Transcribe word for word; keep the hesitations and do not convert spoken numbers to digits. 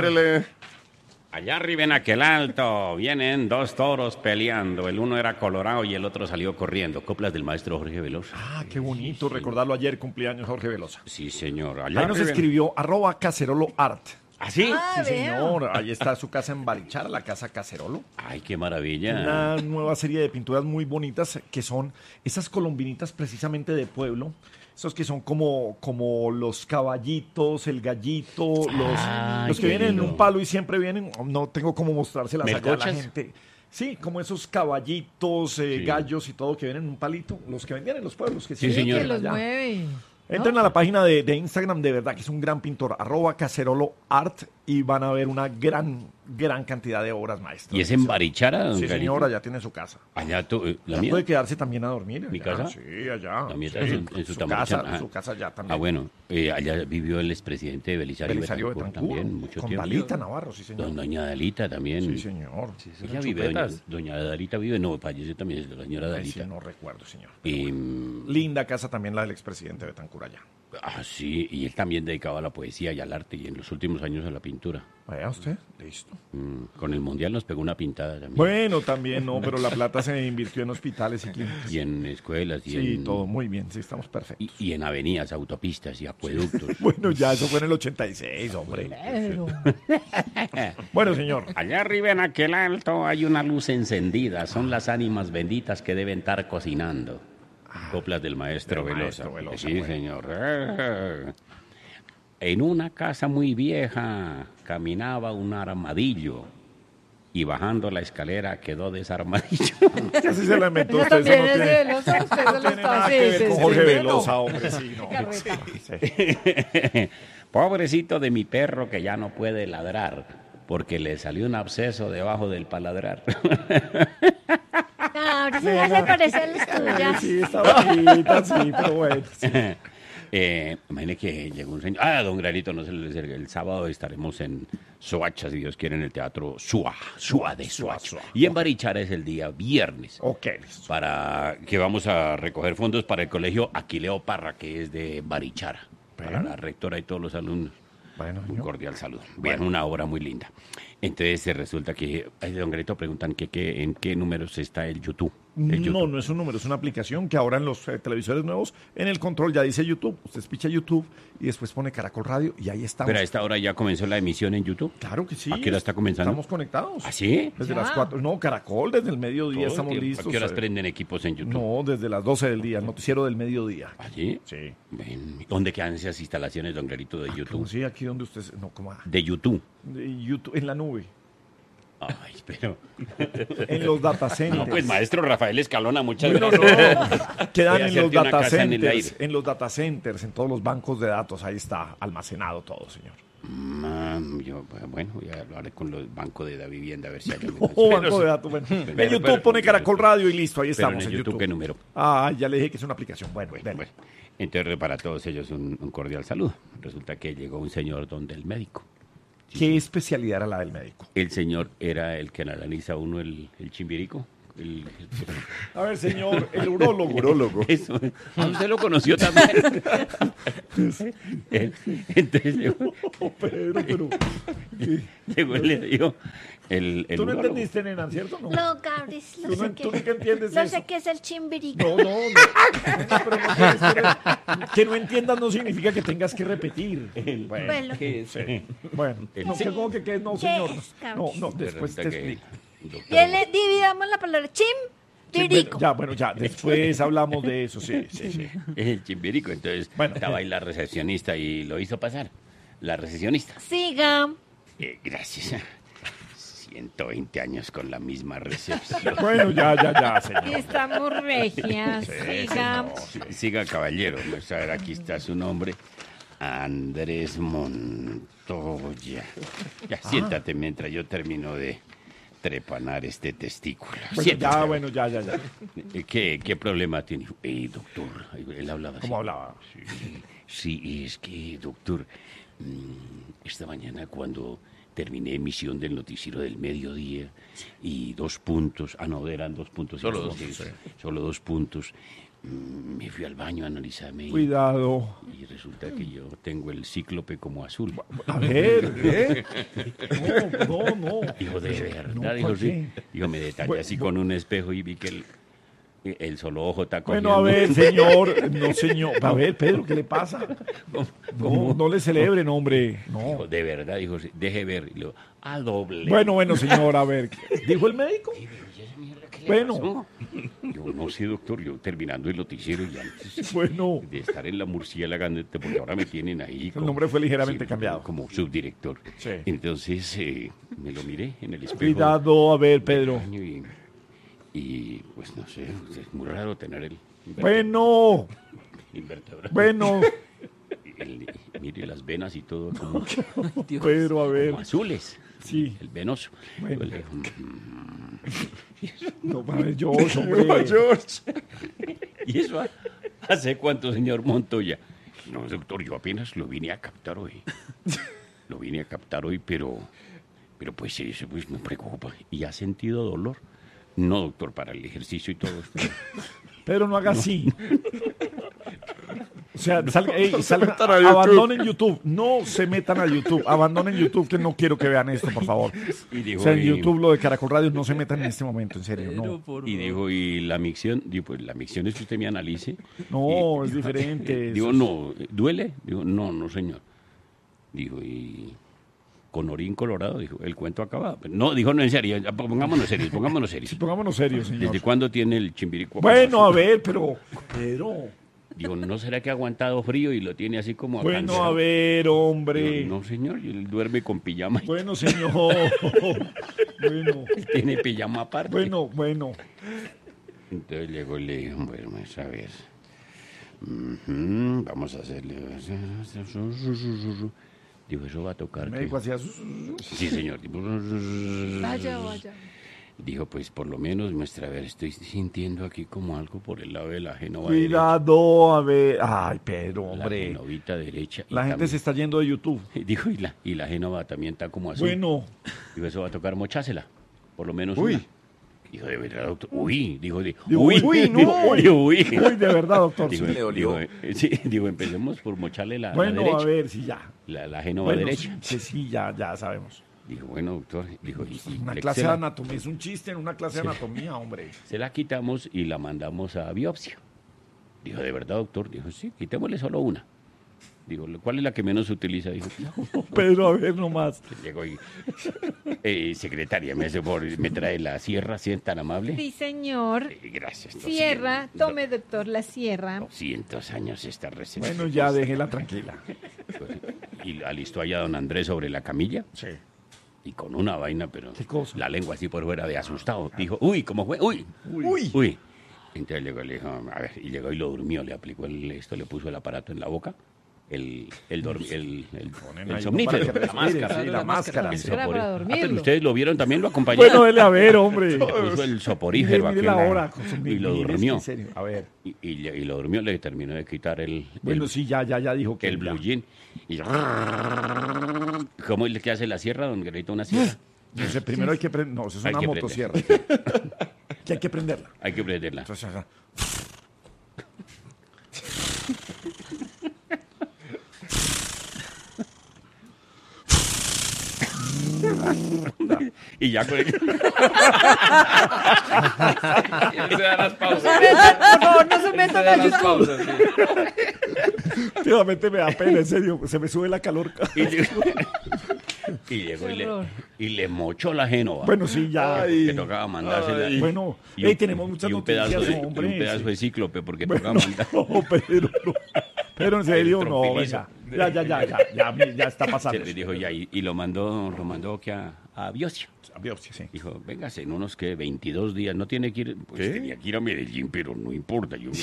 Entrele. Allá arriba en aquel alto vienen dos toros peleando. El uno era colorado y el otro salió corriendo. Coplas del maestro Jorge Velosa. Ah, qué bonito sí, recordarlo ayer, cumpleaños Jorge Velosa. Sí, señor. Allá Ahí nos arriba... escribió arroba Cacerolo Art. ¿Ah, sí? Ah, Sí, veo. señor. Ahí está su casa en Barichara, la casa Cacerolo. Ay, qué maravilla. Una nueva serie de pinturas muy bonitas que son esas colombinitas precisamente de pueblo. Esos que son como, como los caballitos, el gallito, los, Ay, los que qué vienen lindo. en un palo y siempre vienen, no tengo cómo mostrárselas allá a la ¿Melcochas? gente. Sí, como esos caballitos, eh, Sí. gallos y todo que vienen en un palito, los que vendían en los pueblos. Que Sí, se señor. Que los allá. mueve. Entren a la página de, de Instagram, de verdad que es un gran pintor, arroba Cacerolo Art, y van a ver una gran, gran cantidad de obras maestras. ¿Y es en Barichara, don Sí, Garito? señora, ya tiene su casa. Allá tú, eh, la Ya mía. puede quedarse también a dormir. ¿Mi allá. casa? Sí, allá. La mía Sí. está en, en su, su Tamarachán. casa, Ah. su casa ya también. Ah, bueno, eh, allá vivió el expresidente de Belisario, Belisario Betancur Betancur, también, mucho con tiempo. Dalita Navarro, sí, señor. Don- Doña Dalita también. Sí, señor. Ella vive, doña, doña Dalita vive, no, falleció también la señora Ay, sí, Dalita. no recuerdo, señor. Y, mm, Linda casa también la del expresidente Betancur allá. ah, sí, y él también dedicaba a la poesía y al arte y en los últimos años a la pintura. Vaya usted, listo. Mm, con el Mundial nos pegó una pintada también. Bueno, también no, pero la plata se invirtió en hospitales y clínicas. Y en escuelas y Sí, en... todo muy bien, sí, estamos perfectos. Y, y en avenidas, autopistas y acueductos. Bueno, ya, eso fue en el ochenta y seis, hombre. Pero, Bueno, señor. Allá arriba en aquel alto hay una luz encendida. Son las ánimas benditas que deben estar cocinando. Coplas del maestro Del Velosa. maestro Velosa, Sí, bueno. señor. Eh, En una casa muy vieja caminaba un armadillo y bajando la escalera quedó desarmadillo. Así se la inventó eso usted. Eso también no es de tiene, Velosa. Usted se no lo tiene está nada que ver sí, con sí, Jorge sí, Velosa, no. hombre. Sí, no. Carreta. Sí. Pobrecito de mi perro que ya no puede ladrar porque le salió un absceso debajo del paladrar. No, ahora se hace parecer a las tuyas. Sí, está bonita, sí, pero bueno. sí. Eh, imagine que llegó un señor. Ah, don Granito, no se le acerque. El sábado estaremos en Soacha, si Dios quiere, en el teatro Sua, Sua de Sua, Soacha. Sua. Y en Barichara es el día viernes. Ok, listo. Para que vamos a recoger fondos para el colegio Aquileo Parra, que es de Barichara. Para Bueno. la rectora y todos los alumnos. Bueno, Un señor. cordial saludo. Bien, una obra muy linda. Entonces eh, resulta que, ay, don Granito, preguntan que, que en qué números está el YouTube. El No, YouTube. no es un número, es una aplicación que ahora en los eh, televisores nuevos, en el control ya dice YouTube. Usted picha YouTube y después pone Caracol Radio y ahí estamos. Pero a esta hora ya comenzó la emisión en YouTube. Claro que sí. ¿A qué hora está comenzando? Estamos conectados. ¿Ah, sí? Desde Ya. las cuatro. No, Caracol, desde el mediodía Todo el estamos tiempo. listos. ¿A qué horas eh, prenden equipos en YouTube? No, desde las doce del día, el noticiero del mediodía. ¿Allí? Sí. Ven, ¿dónde quedan esas instalaciones, don Granito, de ¿Cómo YouTube? sí? Aquí donde usted... No, ¿cómo? De YouTube. De YouTube, en la nube. Ay, pero... En los data centers. No, pues, maestro Rafael Escalona, muchas Bueno, gracias. no. Quedan Voy a en los hacerte una data casa en el centers, aire. en los data centers, en todos los bancos de datos, ahí está almacenado todo, señor. Mm, yo, bueno, voy a hablar con los bancos de la vivienda a ver si hay algo. Oh, banco de datos, bueno. En YouTube pero- pone Caracol Radio y listo, ahí Pero estamos en en, el YouTube, YouTube. ¿qué número? Ah, ya le dije que es una aplicación. Bueno, Bueno, dele. bueno. Entonces, para todos ellos, un, un cordial saludo. Resulta que llegó un señor donde el médico. ¿Qué especialidad era la del médico? El señor era el que analiza uno el, el chimbirico. El, A ver, señor, el urólogo. Urólogo. Eso, ah, usted lo conoció también. Él- Entonces llegó, Pero, pero... llegó y le dijo, el, el Tú no urólogo. entendiste, nena, ¿cierto? No, No, Gabris, Tú lo no- sé tú que nunca entiendes lo eso. sé que es el chimbirico. no, no. no. No, pero no tienes que, re- que no entiendas no significa que tengas que repetir. Bueno, Bueno, sí. Bueno, El- no, Sí. que como que, que no, ¿Qué señor. es, No, Carlos? no, después te Resulta que, explico. doctor, bien, le dividamos la palabra Sí, chimbirico. bueno, ya, bueno, ya, después hablamos de eso, sí, sí, sí. el chimbirico. Entonces Bueno. estaba ahí la recepcionista y lo hizo pasar. La recepcionista. Siga. Eh, gracias. ciento veinte años con la misma recepción. Bueno, ya, ya, ya, Y señor. estamos regias. Siga. Siga, caballero. Vamos a ver, aquí está su nombre. Andrés Montoya. Ya, Ah. siéntate mientras yo termino de trepanar este testículo. Bueno, Siéntate. ya, bueno, ya, ya, ya. Eh, ¿Qué, ¿Qué problema tiene? Eh, doctor, él hablaba así. ¿Cómo hablaba? Sí, es que, doctor, mm, esta mañana cuando terminé emisión del noticiero del mediodía y dos puntos, ah no, eran dos puntos. Solo sí, dos, sí, sí. Solo dos puntos. Mm, Me fui al baño a analizarme. y- Cuidado. Y resulta que yo tengo el cíclope como azul. A ver, ¿eh? No, no, no. Dijo, de verdad, No, dijo, ¿por sí. qué? Dijo, me detallé Bueno, así con un espejo y vi que el, el solo ojo está cogiendo. Bueno, a ver, señor. No, señor. A ver, Pedro, ¿qué le pasa? No, no le celebren, hombre. Dijo, No. de verdad, dijo, sí, deje ver. Y luego, a doble. Bueno, bueno, señor, a ver. ¿Dijo el médico? Bueno, No. Yo no sé, doctor, yo terminando el noticiero y antes bueno. de estar en la murciélaga, porque ahora me tienen ahí. El nombre fue ligeramente cambiado. Como subdirector. Sí. Entonces, eh, me lo miré en el espejo. Cuidado, a ver, Pedro. Y, y, pues no sé, es muy raro tener el inverte- Bueno, invertebrado. bueno. El- mire las venas y todo como, Pedro, a ver. como azules. Sí. El venoso. Bueno. Yo le digo, "Mm". No, a ver, George, hombre. ¿Y eso ha- hace cuánto, señor Montoya? No, doctor, yo apenas lo vine a captar hoy. Lo vine a captar hoy, pero, pero pues eso pues, me preocupa. ¿Y ha sentido dolor? No, doctor, para el ejercicio y todo esto. Pedro, no haga así. O sea, salga, ey, salga- metan a YouTube. abandonen YouTube. No se metan a YouTube. Abandonen YouTube, que no quiero que vean esto, por favor. Y O dijo, sea, en y- YouTube, lo de Caracol Radio, no se metan en este momento, en serio. No, Y dijo, y la micción, digo, pues la micción es que usted me analice. no Y- es diferente. Digo, Eso no, ¿duele? Digo, no, no, señor. Dijo, y con orín colorado, dijo, el cuento acabado. Pero no, dijo, no, en serio, ya, pongámonos serios, pongámonos serios. es- Pongámonos serios, señor. ¿Desde cuándo tiene el chimbirico? Bueno, a ver, pero... Pedro... Digo, ¿no será que ha aguantado frío y lo tiene así como Bueno, acancerado? a ver, hombre. Digo, no, señor, y él duerme con pijama. Bueno, señor. Bueno, Tiene pijama aparte. bueno, bueno. Entonces llegó y le dijo, bueno, vamos a ver. Ujú, vamos a hacerle... Digo, eso va a tocar. El que- médico hacía... Sí, señor. Vaya, vaya. Dijo, pues por lo menos muestra, a ver, estoy sintiendo aquí como algo por el lado de la génova derecha. Cuidado, a ver. Ay, Pedro, La hombre. genovita derecha. y La gente también- se está yendo de YouTube. Dijo, y la, y la génova también está como azul. Bueno, Dijo, eso va a tocar mochásela. Por lo menos Uy. una. Dijo, de verdad, doctor. Uy, dijo, de, Digo, uy, uy, no, dijo, uy. dijo, uy. uy, de verdad, doctor. Digo, sí. Le dolió. digo, eh, sí, digo, empecemos por mocharle la, la Bueno, derecha. a ver, sí, ya. La, la génova Bueno, derecha. sí, sí, ya, ya sabemos. Dijo, bueno, doctor. Dijo, y, y Una le- clase se de la- anatomía, es un chiste en una clase de anatomía, hombre. Se la quitamos y la mandamos a biopsia. Dijo, ¿de verdad, doctor? Dijo, sí, quitémosle solo una. Digo, ¿cuál es la que menos se utiliza? Dijo, Pedro, a ver nomás. llegó y... Eh, secretaria, me, hace por, me trae la sierra, si es tan amable. Sí, señor. Eh, gracias. Sierra, doscientos tome, doctor, la sierra. doscientos años esta receta. Bueno, ya déjela tranquila. Y alistó allá don Andrés sobre la camilla. Sí. Y con una vaina, pero ¿Qué cosa? la lengua así por fuera de asustado. Dijo, uy, ¿cómo fue? Uy, Uy. uy. Entonces llegó y le dijo, a ver, y llegó y lo durmió, le aplicó el, esto, le puso el aparato en la boca, el, el, dormi- el, el, Ponen el ahí somnífero, para que la respire, máscara. sí, la la máscara. El sí. Era soporí- para Ah, dormirlo. pero ustedes lo vieron también, lo acompañaron. Bueno, dele a ver, hombre. Le puso el soporífero Mire, mire aquí la en hora. con su- y lo mire, durmió. En serio, a ver. Y, y, le- y lo durmió, le terminó de quitar el, Bueno, el, sí, ya, ya, ya dijo que el ya. blue jean. Y ¿cómo es que hace la sierra, don Guerrito, una sierra? No sé, primero hay que prender. No, eso es Hay una que motosierra. Que hay que prenderla. Hay que prenderla. Entonces, ajá. Y ya con el... Él se da las pausas. Por favor, no se Él metan se da a las YouTube. pausas, sí. Últimamente me da pena, en serio. Se me sube la calor. Y llegó y, llegó y, le, horror. y le mochó la génova. Bueno, sí, ya. que, que tocaba mandársela. Ay. Bueno, y ey, tenemos muchas y un pedazo noticias, de, hombre, y un pedazo sí. de cíclope, porque Bueno, tocaba mandar. no, Pedro, no. Pero en serio, El no, trompilizo. venga. Ya, ya, ya, ya, ya, ya, ya está Se pasando. le dijo ya, y, y lo mandó, lo mandó que a, a biopsia. A biopsia, sí. Dijo, véngase en unos que veintidós días, no tiene que ir, pues ¿Qué? tenía que ir a Medellín, pero no importa, yo